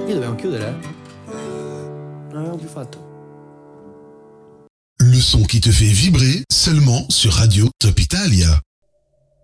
Io dobbiamo chiudere? Non abbiamo più fatto. Le son qui te fait vibrer seulement sur Radio Top Italia.